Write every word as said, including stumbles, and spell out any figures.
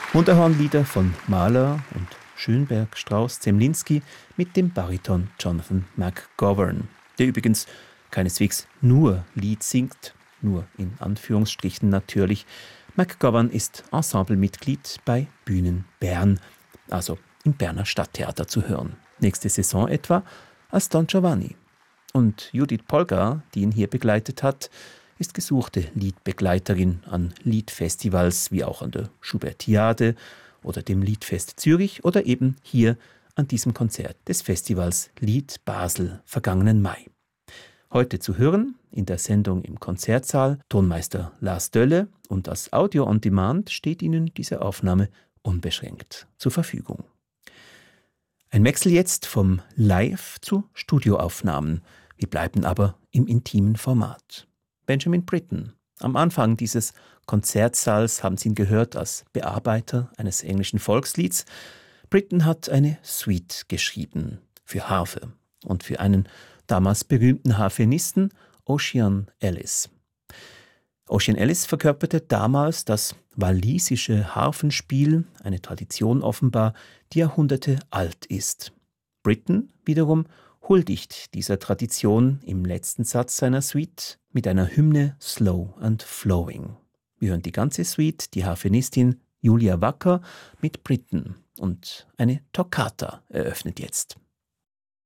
Wunderhornlieder von Mahler und Schönberg, Strauss, Zemlinsky mit dem Bariton Jonathan McGovern, der übrigens keineswegs nur Lied singt, nur in Anführungsstrichen natürlich. McGovern ist Ensemblemitglied bei Bühnen Bern, also im Berner Stadttheater zu hören. Nächste Saison etwa als Don Giovanni. Und Judith Polgar, die ihn hier begleitet hat, ist gesuchte Liedbegleiterin an Liedfestivals wie auch an der Schubertiade oder dem Liedfest Zürich oder eben hier an diesem Konzert des Festivals Lied Basel vergangenen Mai. Heute zu hören in der Sendung im Konzertsaal Tonmeister Lars Dölle und als Audio on Demand steht Ihnen diese Aufnahme unbeschränkt zur Verfügung. Ein Wechsel jetzt vom Live- zu Studioaufnahmen. Wir bleiben aber im intimen Format. Benjamin Britten. Am Anfang dieses Konzertsaals haben Sie ihn gehört als Bearbeiter eines englischen Volkslieds. Britten hat eine Suite geschrieben für Harfe und für einen damals berühmten Harfenisten, Ocean Ellis. Ocean Ellis verkörperte damals das walisische Harfenspiel, eine Tradition offenbar, die Jahrhunderte alt ist. Britten wiederum huldigt dieser Tradition im letzten Satz seiner Suite mit einer Hymne Slow and Flowing. Wir hören die ganze Suite, die Harfenistin Julia Wacker mit Britten und eine Toccata eröffnet jetzt.